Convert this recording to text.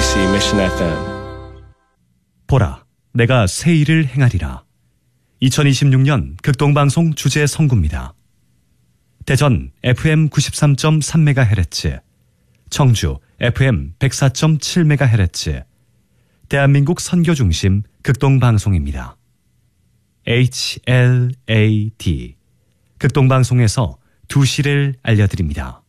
KBC Mission FM. 보라, 내가 새 일을 행하리라. 2026년 극동방송 주제 선구입니다. 대전 FM 93.3MHz, 청주 FM 104.7MHz, 대한민국 선교중심 극동방송입니다. HLAD, 극동방송에서 2시를 알려드립니다.